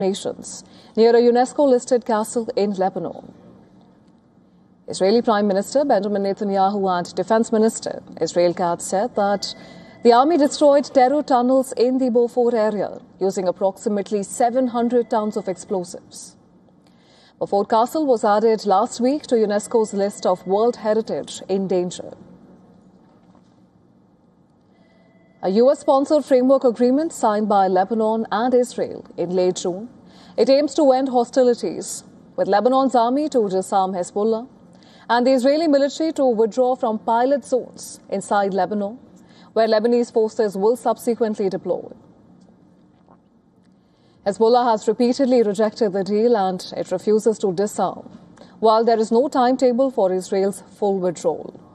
nations near a UNESCO-listed castle in Lebanon. Israeli Prime Minister Benjamin Netanyahu and Defense Minister Israel Katz said that the army destroyed terror tunnels in the Beaufort area using approximately 700 tons of explosives. Beaufort Castle was added last week to UNESCO's list of World Heritage in danger. A US-sponsored framework agreement signed by Lebanon and Israel in late June. It aims to end hostilities, with Lebanon's army to disarm Hezbollah and the Israeli military to withdraw from pilot zones inside Lebanon, where Lebanese forces will subsequently deploy. Hezbollah has repeatedly rejected the deal and it refuses to disarm, while there is no timetable for Israel's full withdrawal.